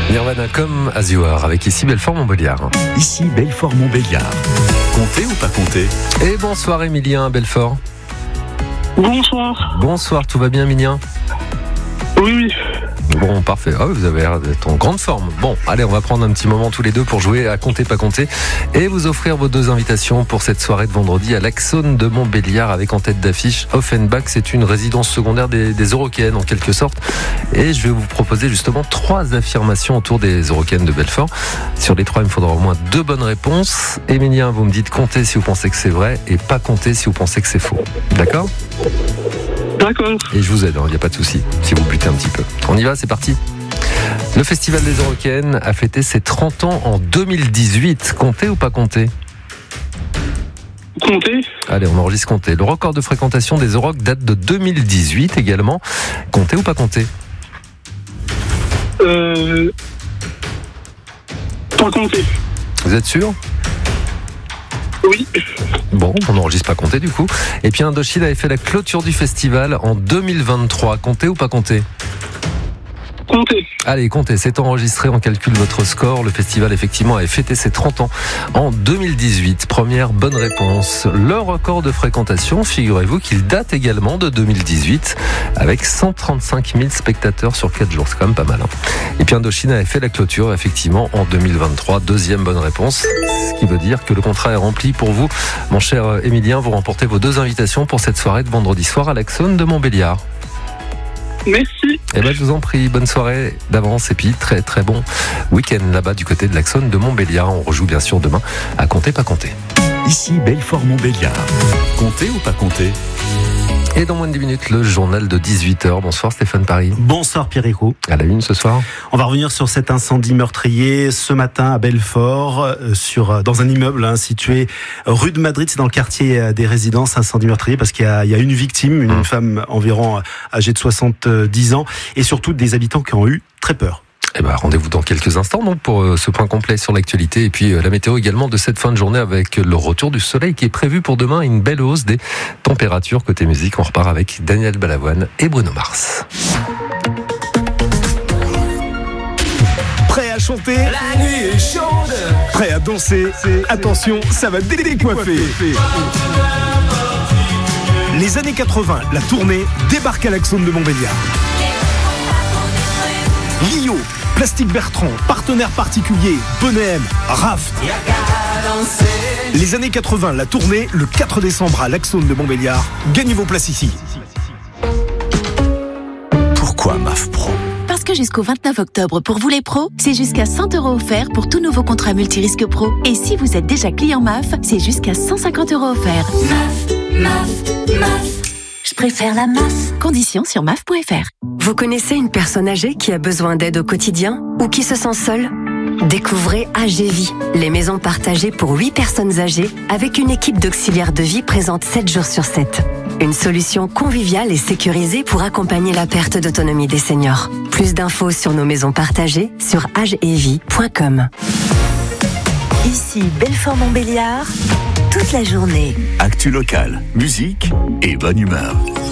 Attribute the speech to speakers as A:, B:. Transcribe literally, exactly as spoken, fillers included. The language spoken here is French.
A: Nirvana comme As You Are, avec ici Belfort-Montbéliard.
B: Ici Belfort-Montbéliard. Comptez ou pas comptez?
A: Et bonsoir Emilien à Belfort.
C: Bonsoir.
A: Bonsoir, tout va bien Emilien?
C: Oui, oui.
A: Bon, parfait. Ah, vous avez l'air d'être en grande forme. Bon, allez, on va prendre un petit moment tous les deux pour jouer à Compter, pas compter et vous offrir vos deux invitations pour cette soirée de vendredi à l'Axone de Montbéliard avec en tête d'affiche Offenbach. C'est une résidence secondaire des, des Eurokéennes en quelque sorte. Et je vais vous proposer justement trois affirmations autour des Eurokéennes de Belfort. Sur les trois, il me faudra au moins deux bonnes réponses. Emilien, vous me dites compter si vous pensez que c'est vrai et pas compter si vous pensez que c'est faux. D'accord ?
C: D'accord.
A: Et je vous aide, il hein, n'y a pas de souci, si vous butez un petit peu. On y va, c'est parti. Le Festival des Eurokéennes a fêté ses trente ans en deux mille dix-huit. Comptez ou pas comptez?
C: Comptez.
A: Allez, on enregistre compter. Le record de fréquentation des Euroc date de deux mille dix-huit également. Comptez ou pas comptez?
C: Euh... Pas compter.
A: Vous êtes sûr?
C: Oui.
A: Bon, on n'enregistre pas compter du coup. Et puis Indochine avait fait la clôture du festival en deux mille vingt-trois. Comptez ou pas compter?
C: Comptez.
A: Allez, comptez, c'est enregistré, on calcule votre score. Le festival, effectivement, avait fêté ses trente ans en deux mille dix-huit. Première bonne réponse. Le record de fréquentation, figurez-vous qu'il date également de deux mille dix-huit, avec cent trente-cinq mille spectateurs sur quatre jours. C'est quand même pas mal. Hein. Et puis Indochine avait fait la clôture, effectivement, en deux mille vingt-trois. Deuxième bonne réponse, ce qui veut dire que le contrat est rempli pour vous. Mon cher Emilien, vous remportez vos deux invitations pour cette soirée de vendredi soir à l'Axone de Montbéliard.
C: Merci.
A: Eh ben, je vous en prie, bonne soirée d'avance et puis très très bon week-end là-bas du côté de l'Axone de Montbéliard. On rejoue bien sûr demain à Compter, pas compter.
B: Ici Belfort-Montbéliard. Comptez ou pas compter?
A: Et dans moins de dix minutes, le journal de dix-huit heures. Bonsoir Stéphane Paris.
D: Bonsoir Pierre-Hérou.
A: À la une ce soir.
D: On va revenir sur cet incendie meurtrier ce matin à Belfort, euh, sur, dans un immeuble hein, situé rue de Madrid, c'est dans le quartier des résidences, incendie meurtrier parce qu'il y a, il y a une victime, une mmh. femme environ âgée de soixante-dix ans et surtout des habitants qui ont eu très peur.
A: Eh ben, rendez-vous dans quelques instants donc pour ce point complet sur l'actualité et puis la météo également de cette fin de journée avec le retour du soleil qui est prévu pour demain, une belle hausse des températures. Côté musique, on repart avec Daniel Balavoine et Bruno Mars.
E: Prêt à chanter? La nuit est chaude. Prêt à danser? Attention, ça va décoiffer. Les années quatre-vingts, la tournée débarque à l'Axone de Montbéliard. Lio, Plastique Bertrand, partenaire particulier, Bonnet M, Raft. Les années quatre-vingts, la tournée, le quatre décembre à l'Axone de Montbéliard. Gagnez vos places ici.
B: Pourquoi M A F Pro?
F: Parce que jusqu'au vingt-neuf octobre, pour vous les pros, c'est jusqu'à cent euros offerts pour tout nouveau contrat multirisque pro. Et si vous êtes déjà client M A F, c'est jusqu'à cent cinquante euros offerts.
G: M A F, M A F, M A F. Je préfère la M A F.
F: Conditions sur M A F point F R.
H: Vous connaissez une personne âgée qui a besoin d'aide au quotidien ou qui se sent seule? Découvrez Agévie, les maisons partagées pour huit personnes âgées avec une équipe d'auxiliaires de vie présente sept jours sur sept. Une solution conviviale et sécurisée pour accompagner la perte d'autonomie des seniors. Plus d'infos sur nos maisons partagées sur agevie point com.
G: Ici Belfort-Montbéliard, toute la journée.
B: Actu locale, musique et bonne humeur.